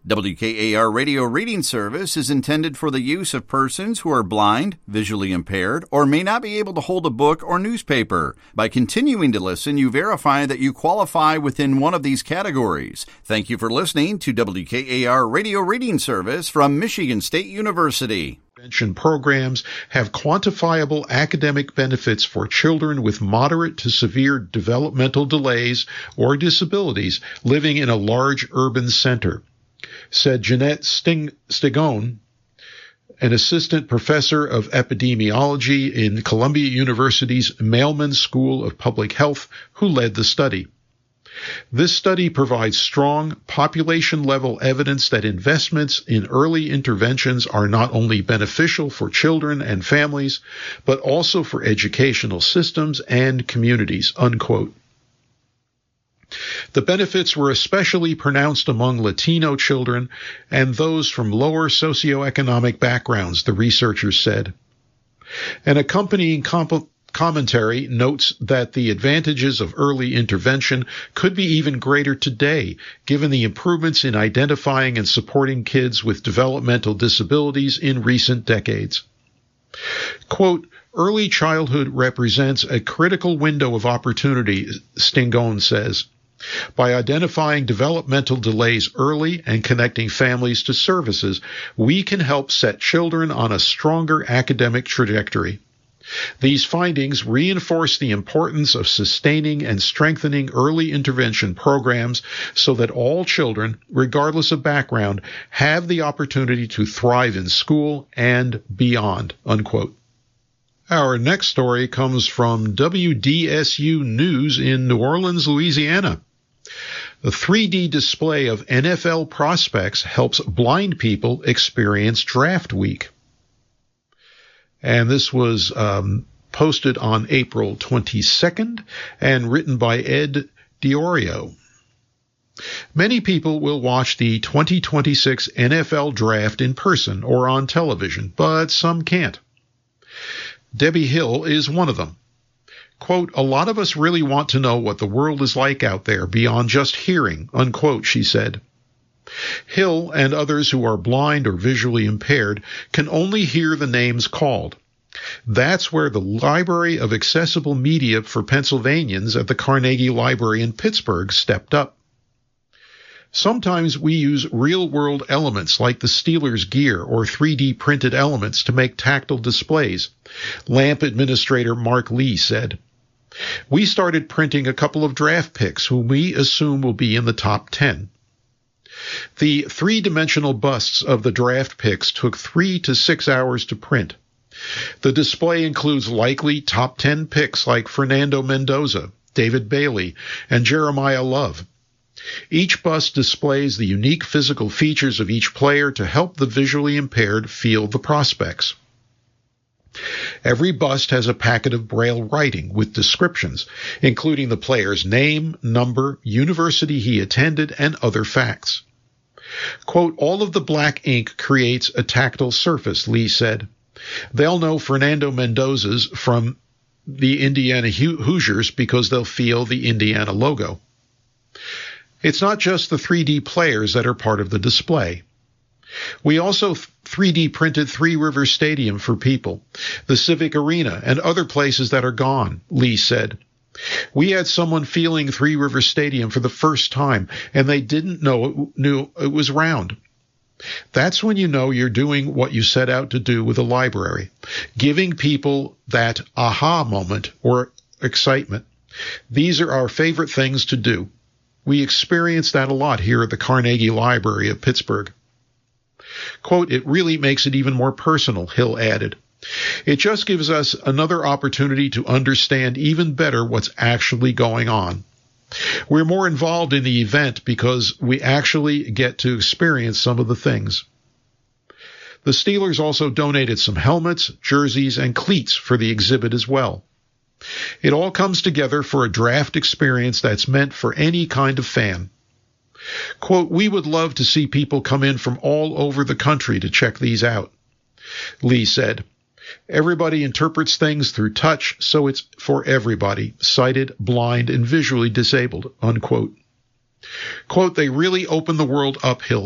WKAR Radio Reading Service is intended for the use of persons who are blind, visually impaired, or may not be able to hold a book or newspaper. By continuing to listen, you verify that you qualify within one of these categories. Thank you for listening to WKAR Radio Reading Service from Michigan State University. Intervention programs have quantifiable academic benefits for children with moderate to severe developmental delays or disabilities living in a large urban center, said Jeanette Stigone, an assistant professor of epidemiology in Columbia University's Mailman School of Public Health, who led the study. This study provides strong population-level evidence that investments in early interventions are not only beneficial for children and families, but also for educational systems and communities, unquote. The benefits were especially pronounced among Latino children and those from lower socioeconomic backgrounds, the researchers said. An accompanying commentary notes that the advantages of early intervention could be even greater today, given the improvements in identifying and supporting kids with developmental disabilities in recent decades. Quote, early childhood represents a critical window of opportunity, Stigone says. By identifying developmental delays early and connecting families to services, we can help set children on a stronger academic trajectory. These findings reinforce the importance of sustaining and strengthening early intervention programs so that all children, regardless of background, have the opportunity to thrive in school and beyond, unquote. Our next story comes from WDSU News in New Orleans, Louisiana. The 3D display of NFL prospects helps blind people experience draft week. And this was posted on April 22nd and written by Ed Diorio. Many people will watch the 2026 NFL draft in person or on television, but some can't. Debbie Hill is one of them. Quote, a lot of us really want to know what the world is like out there beyond just hearing, unquote, she said. Hill and others who are blind or visually impaired can only hear the names called. That's where the Library of Accessible Media for Pennsylvanians at the Carnegie Library in Pittsburgh stepped up. Sometimes we use real-world elements like the Steelers gear or 3D printed elements to make tactile displays, LAMP administrator Mark Lee said. We started printing a couple of draft picks whom we assume will be in the top 10. The three-dimensional busts of the draft picks took 3 to 6 hours to print. The display includes likely top 10 picks like Fernando Mendoza, David Bailey, and Jeremiah Love. Each bust displays the unique physical features of each player to help the visually impaired feel the prospects. Every bust has a packet of Braille writing with descriptions, including the player's name, number, university he attended, and other facts. Quote, all of the black ink creates a tactile surface, Lee said. They'll know Fernando Mendoza's from the Indiana Hoosiers because they'll feel the Indiana logo. It's not just the 3D players that are part of the display. We also 3D printed Three Rivers Stadium for people, the Civic Arena, and other places that are gone, Lee said. We had someone feeling Three Rivers Stadium for the first time, and they didn't know it was round. That's when you know you're doing what you set out to do with a library, giving people that aha moment or excitement. These are our favorite things to do. We experience that a lot here at the Carnegie Library of Pittsburgh. Quote, it really makes it even more personal, Hill added. It just gives us another opportunity to understand even better what's actually going on. We're more involved in the event because we actually get to experience some of the things. The Steelers also donated some helmets, jerseys, and cleats for the exhibit as well. It all comes together for a draft experience that's meant for any kind of fan. Quote, we would love to see people come in from all over the country to check these out, Lee said. Everybody interprets things through touch, so it's for everybody, sighted, blind, and visually disabled, unquote. Quote, they really open the world up, Hill